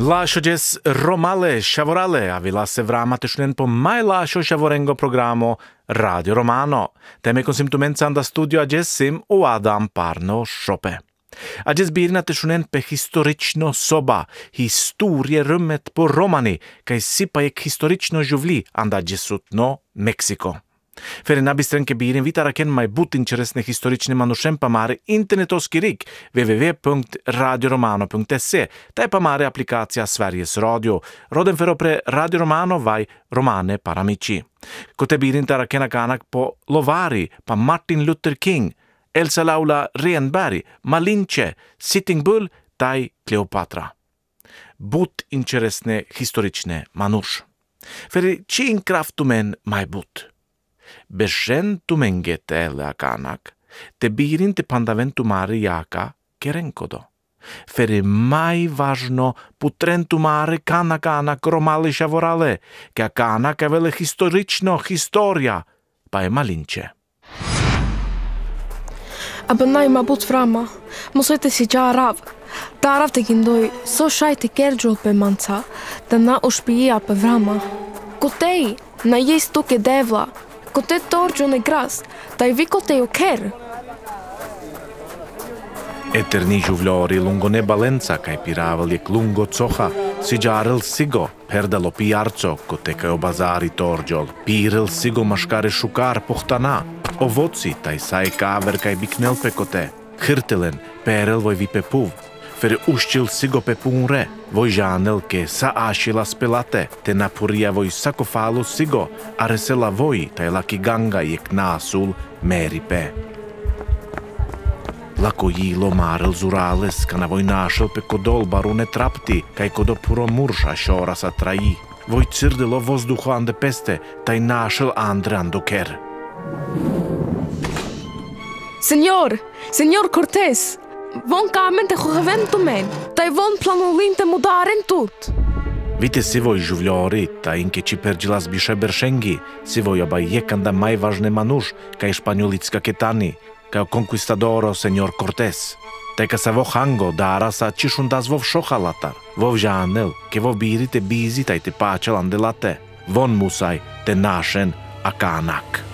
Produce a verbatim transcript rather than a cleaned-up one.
Láshodes Romale Shavorale avila se vrama tešnen po mai lasho Shavorengo programo Radio Romano. Teme consimtumenza anda studio agessim u Adam Parno Shope. Ages birna tešnen pe historično soba, historie rummet po Romani, kaj sipa jek historično žuvli anda agesutno Meksiko. För nabistren ke birin vitara ken mai but interesne historične manušem pamare internetovski rik w w w punkt radio romano punkt se taj pamare aplikacija Sveriges Radio. Roden för opre Radio Romano vai romane paramici. Kote birin tara kenakanak po Lovari, pa Martin Luther King, Elsa Laula Renberg, Malinche, Sitting Bull, taj Kleopatra. But interesne historične manuš. För chin kraftumen mai but. Beșentumengete eleakanak, te birin te pandaventumare jaka kerenkodo. Fere mai važno putrentumare kanakanak romali shavorale, ke akanak avele historično historia, pa je malinče. Abonaj ma but frama, mosojte si džarav. Darav te gindoj, so šajte kerđol pe manca, da na ušpija pe vrama. Kotej, na jest tuke devla, kote torđo ne gras, taj vi kote oker. Eterni žuvljori lungo ne balenca, kaj piraval jek lungo coha, si džarel sigo, perdalo pijarco, kote kaj obazari torđol, pirel sigo maškare šukar pohtana, ovoci, taj saj kaver kaj biknel pe kote, hrtelen, perel voj vi pe puv, fer uščil sigo pe punre, voj žanel ke sa ašila spelate, te napuria voj sakofalu sigo, a resela voj, taj laki ganga jek nasul meri pe. Lako jilo marel zurales, kana voj našel pe kodol barune trapti, kaj kodo puro murša šora sa traji. Voj cirdelo vozduho ande peste, taj našel andre andoker. Senjor, senjor Cortés, von kamen te juventumen, taj von planolin te mudaren tut. Vite si voj žuvljori, ta inke či perđilas biše beršengi, si voj oba jekanda maj važne manuš, kaj španjolicka ketani, kao conquistadoro senjor Cortés. Teka sa vo hango dara sa čišundas vov šohalatar, vov žanel, ke vov birite bizi taj te pačel andelate, von musaj te našen akanak.